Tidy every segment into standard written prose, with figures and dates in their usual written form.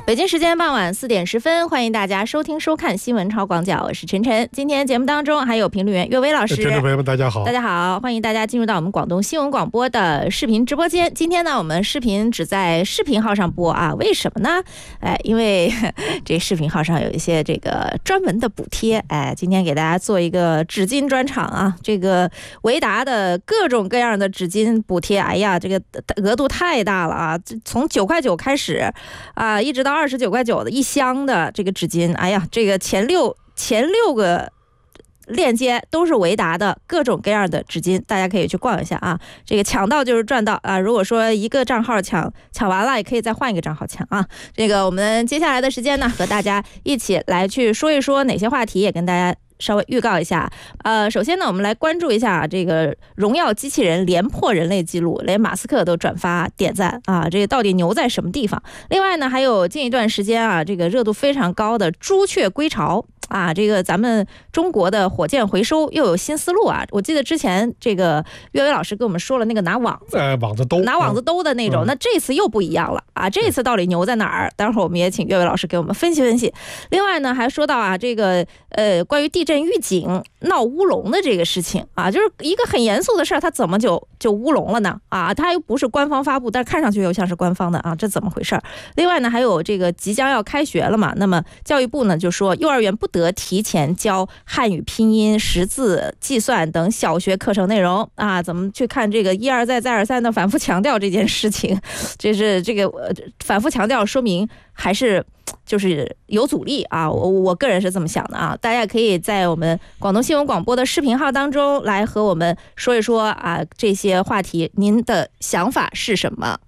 北京时间傍晚4点10分，欢迎大家收听收看新闻超广角，我是晨晨。今天节目当中还有评论员岳威老师。 听众朋友们，大家好。 大家好，欢迎大家进入到我们广东新闻广播的视频直播间。今天呢，我们视频只在视频号上播啊，为什么呢？因为这视频号上有一些这个专门的补贴。今天给大家做一个纸巾专场啊，这个维达的各种各样的纸巾补贴，哎呀，这个额度太大了啊！从9块9开始啊，一直到29块9的一箱的这个纸巾，哎呀，这个前六个链接都是维达的各种各样的纸巾，大家可以去逛一下啊。这个抢到就是赚到啊！如果说一个账号抢完了，也可以再换一个账号抢啊。这个我们接下来的时间呢，和大家一起来去说一说哪些话题，也跟大家稍微预告一下。首先呢，我们来关注一下这个荣耀机器人连破人类纪录，连马斯克都转发点赞啊！这个到底牛在什么地方？另外呢，还有近一段时间啊，这个热度非常高的朱雀归巢。这个咱们中国的火箭回收又有新思路啊！我记得之前这个岳伟老师跟我们说了那个拿网子兜的那种，那这次又不一样了啊！这次到底牛在哪儿？待会儿我们也请岳伟老师给我们分析分析。另外呢，还说到啊，这个关于地震预警闹乌龙的这个事情啊，就是一个很严肃的事儿，它怎么就乌龙了呢？啊，它又不是官方发布，但看上去又像是官方的啊，这怎么回事？另外呢，还有这个即将要开学了嘛，那么教育部呢就说幼儿园不得提前教汉语拼音、识字、计算等小学课程内容啊！怎么去看这个一而再再而三的反复强调这件事情？这是这个反复强调，说明还是就是有阻力啊！我个人是这么想的啊！大家可以在我们广东新闻广播的视频号当中来和我们说一说啊，这些话题您的想法是什么？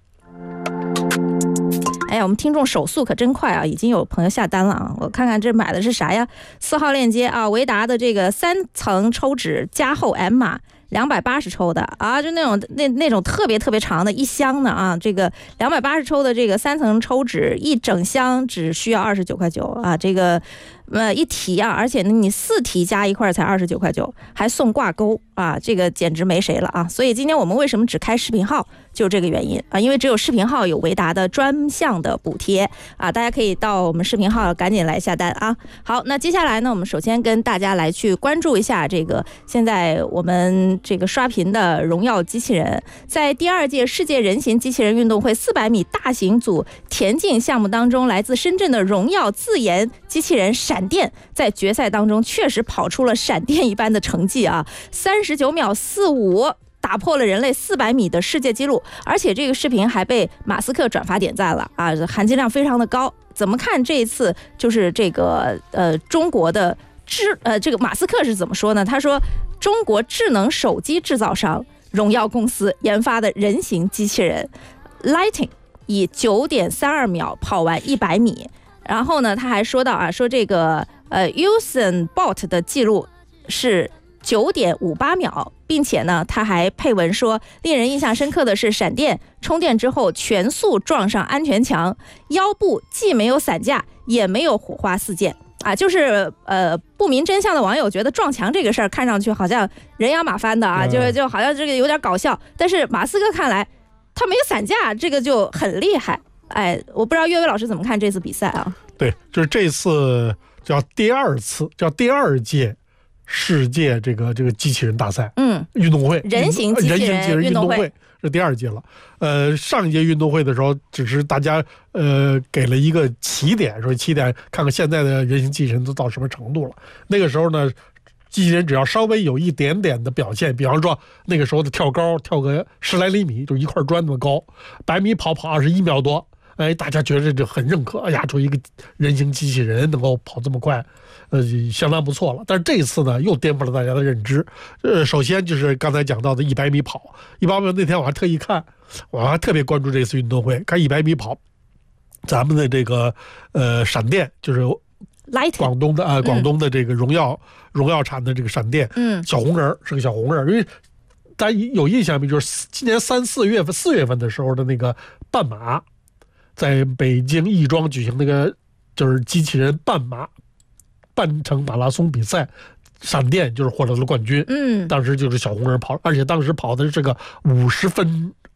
哎呀，我们听众手速可真快啊！已经有朋友下单了啊！我看看这买的是啥呀？4号链接啊，维达的这个3层抽纸加厚 M 码，280抽的啊，就那种特别长的一箱的啊，这个280抽的这个3层抽纸一整箱只需要29块9啊，这个一提啊，而且你4提加一块才29块9，还送挂钩啊，这个简直没谁了啊！所以今天我们为什么只开视频号，就这个原因啊，因为只有视频号有维达的专项的补贴啊，大家可以到我们视频号赶紧来下单啊。好，那接下来呢，我们首先跟大家来去关注一下这个现在我们这个刷屏的荣耀机器人，在第2届世界人形机器人运动会400米大型组田径项目当中，来自深圳的荣耀自研机器人闪电在决赛当中确实跑出了闪电一般的成绩啊，39秒45。打破了人类400米的世界纪录，而且这个视频还被马斯克转发点赞了啊，含金量非常的高。怎么看这一次就是这个中国的这个马斯克是怎么说呢？他说，中国智能手机制造商荣耀公司研发的人形机器人 Lighting 以9.32秒跑完100米。然后呢，他还说到啊，说这个Usain Bolt 的记录是9.58秒，并且呢，他还配文说，令人印象深刻的是，闪电充电之后全速撞上安全墙，腰部既没有散架，也没有火花四溅啊，就是不明真相的网友觉得撞墙这个事儿看上去好像人仰马翻的啊，就好像这个有点搞笑，但是马斯克看来他没有散架，这个就很厉害。我不知道岳伟老师怎么看这次比赛啊？对， 就是这次叫第2届世界这个机器人大赛，运动会， 人形机器人运动会是第2届了。上一届运动会的时候，只是大家给了一个起点，说起点看看现在的人形机器人都到什么程度了。那个时候呢，机器人只要稍微有一点点的表现，比方说那个时候的跳高跳个10来厘米，就一块砖那么高，100米跑21秒多。大家觉得这很认可，哎呀，就一个人形机器人能够跑这么快，相当不错了。但是这一次呢，又颠覆了大家的认知。首先就是刚才讲到的100米跑，100米那天我还特意看，我还特别关注这次运动会，看100米跑，咱们的这个闪电就是广东的这个荣耀产的这个闪电，小红人是个小红人，因为大家有印象没？就是今年4月份的时候的那个半马。在北京亦庄举行那个就是机器人半程马拉松比赛，闪电就是获得了冠军。当时就是小红人跑，而且当时跑的是个50分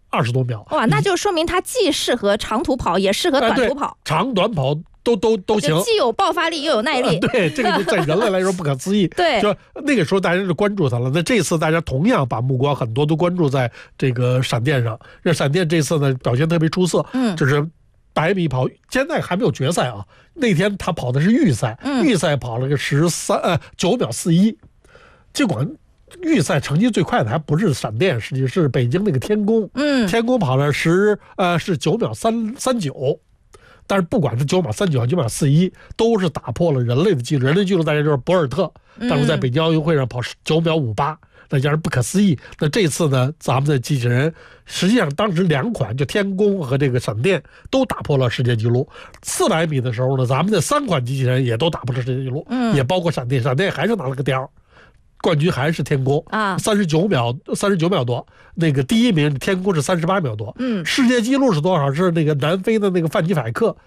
20多秒。 哇，那就说明它既适合长途跑，也适合短途跑， 长短跑都行， 既有爆发力又有耐力。 对，这个就在人类来说不可思议。 对， 就那个时候大家就关注它了。那这次大家同样把目光很多都关注在这个闪电上。这闪电这次呢表现特别出色，就是100米跑，现在还没有决赛啊。那天他跑的是预赛，预赛跑了个9秒41，结果预赛成绩最快的还不是闪电，实际是北京那个天宫。天宫跑了是9秒39。但是不管是9秒39、9秒41，都是打破了人类的记录。人类记录大家就是博尔特，当时在北京奥运会上跑9秒58，那叫人不可思议。那这次呢，咱们的机器人实际上当时2款，就天宫和这个闪电都打破了世界纪录。400米的时候呢，咱们的3款机器人也都打破了世界纪录，也包括闪电，闪电还是拿了个第2。冠军还是天宫啊，39秒多。那个第1名天宫是38秒多。世界纪录是多少？是那个南非的那个范吉法克，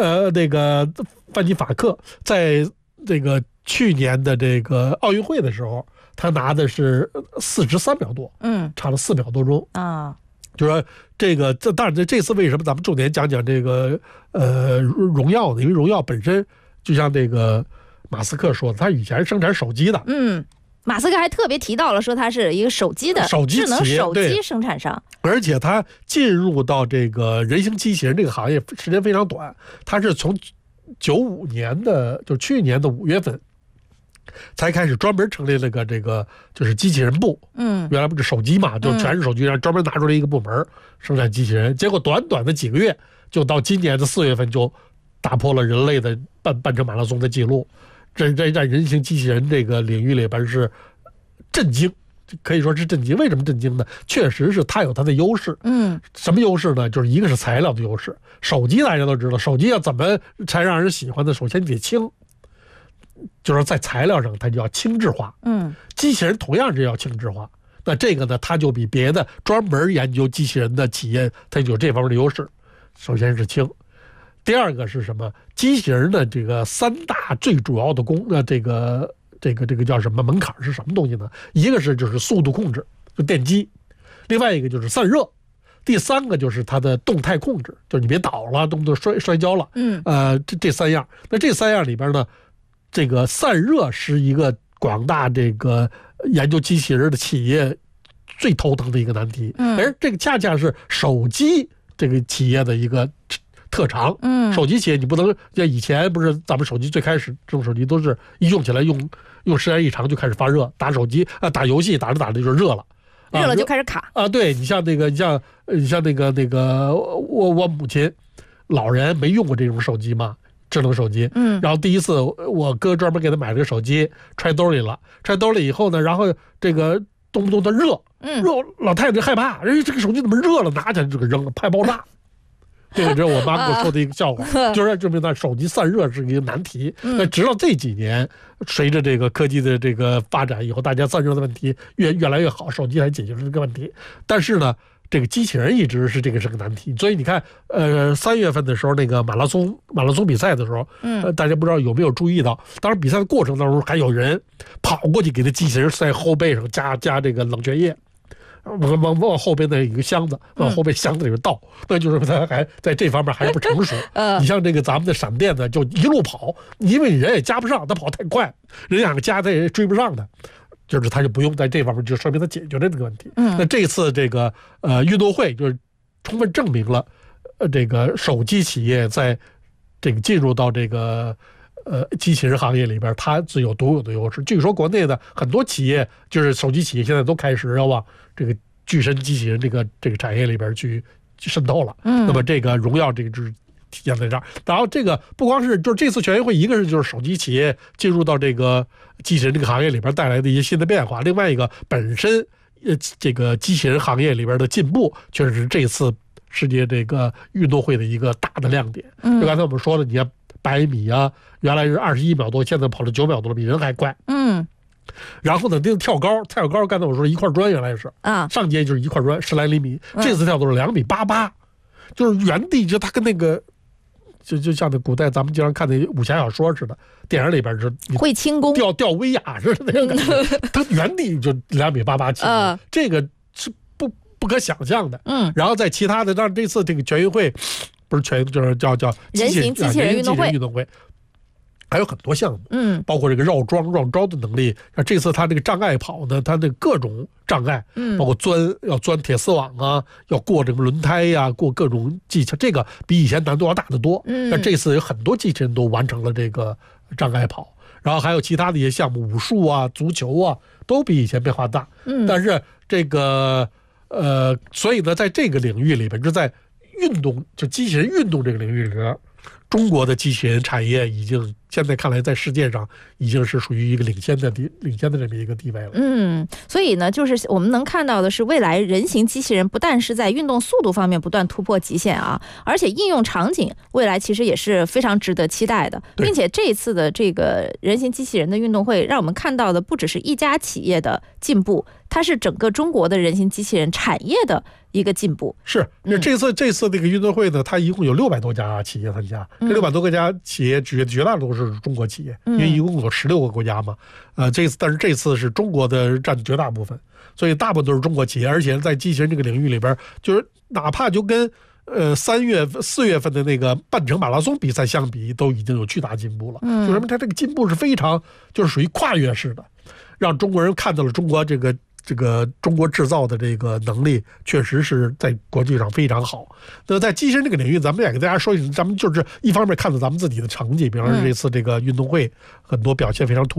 在这个去年的这个奥运会的时候，他拿的是43秒多，差了4秒多钟啊。就说当然这次为什么咱们重点讲这个荣耀呢？因为荣耀本身就像那个马斯克说的，他以前生产手机的， 马斯克还特别提到了，说他是一个智能手机生产商， 而且他进入到这个人形机器人这个行业时间非常短，他是从95年的，就去年的5月份才开始专门成立了个这个就是机器人部。原来不是手机嘛，就全是手机，然后专门拿出来一个部门生产机器人，结果短短的几个月，就到今年的4月份就打破了人类的半程马拉松的记录。在人形机器人这个领域里边是震惊，可以说是震惊。为什么震惊呢？确实是它有它的优势。什么优势呢？就是一个是材料的优势。手机大家都知道，手机要怎么才让人喜欢呢？首先得轻，就是在材料上它就要轻质化。机器人同样是要轻质化。那这个呢，它就比别的专门研究机器人的企业，它有这方面的优势。首先是轻。第二个是什么？机器人的这个3大最主要的这个叫什么门槛是什么东西呢？一个是就是速度控制，就电机；另外一个就是散热；第3个就是它的动态控制，就是你别倒了，动不动摔跤了。这3样。那这3样里边呢，这个散热是一个广大这个研究机器人的企业最头疼的一个难题，而这个恰恰是手机这个企业的一个特长。手机企业你不能像以前，不是咱们手机最开始这种手机都是一用起来用时间一长就开始发热，打手机打游戏打着就热了， 热了就开始卡啊。对，你像那个我母亲老人没用过这种手机嘛，智能手机。然后第一次我哥专门给他买了个手机，揣兜里以后呢，然后这个动不动的热，老太太害怕，这个手机怎么热了，拿起来就给扔了，怕爆炸。这个是我妈给我说的一个笑话，就是证明手机散热是一个难题。那直到这几年，随着这个科技的这个发展以后，大家散热的问题越来越好，手机来解决了这个问题。但是呢，这个机器人一直是个难题。所以你看，3月份的时候，那个马拉松比赛的时候，大家不知道有没有注意到，当时比赛的过程当中，还有人跑过去给那机器人在后背上加这个冷却液。往后边的一个箱子，往后边箱子里边倒，那就是他还在这方面还是不成熟。你像这个咱们的闪电呢，就一路跑，因为人也加不上，他跑太快，人2个加他也追不上的，就是他就不用在这方面，就说明他解决了这个问题。那这次这个运动会就是充分证明了这个手机企业在这个进入到这个机器人行业里边，它自有独有的优势。据说国内的很多企业，就是手机企业，现在都开始要往这个具身机器人这个产业里边去渗透了。那么这个荣耀这个就是体现在这儿。然后这个不光是就是这次全运会，一个是就是手机企业进入到这个机器人这个行业里边带来的一些新的变化，另外一个本身这个机器人行业里边的进步，确实是这次世界这个运动会的一个大的亮点。就刚才我们说的，你看100米啊，原来是21秒多，现在跑了9秒多了，比人还快。然后呢，那个跳高，刚才我说1块砖，原来是上街就是1块砖，10来厘米，这次跳都是2米88，就是原地，就它跟那个就像那古代咱们经常看那武侠小说似的，电影里边是会轻功吊威亚似的那种感觉，它原地就2米88起，这个是不可想象的。然后在其他的，让这次这个全运会不是全，就是叫人形机器人运动会。 还有很多项目，包括这个绕桩的能力。这次他这个障碍跑呢，他的各种障碍，包括要钻铁丝网啊，要过这个轮胎呀，过各种技巧，这个比以前难度要大得多。但这次有很多机器人都完成了这个障碍跑，然后还有其他的一些项目，武术啊、足球啊，都比以前变化大。但是这个所以呢，在这个领域里边，就在运动，就机器人运动这个领域里边，中国的机器人产业已经现在看来在世界上已经是属于一个领先的这么一个地位了。 所以呢，就是我们能看到的是，未来人形机器人不但是在运动速度方面不断突破极限啊，而且应用场景未来其实也是非常值得期待的，并且这一次的这个人形机器人的运动会，让我们看到的不只是一家企业的进步，它是整个中国的人形机器人产业的一个进步。 是，这次这个运动会呢，它一共有600多家企业参加，这600多个家企业绝大多数是中国企业，因为一共有16个国家嘛。但是这次是中国的占绝大部分，所以大部分都是中国企业，而且在机器人这个领域里边，就是哪怕就跟4月份的那个半程马拉松比赛相比，都已经有巨大进步了。就说明它这个进步是非常，就是属于跨越式的，让中国人看到了中国这个中国制造的这个能力确实是在国际上非常好。那在机器人这个领域，咱们也给大家说一声，咱们就是一方面看到咱们自己的成绩，比方说这次这个运动会很多表现非常突出。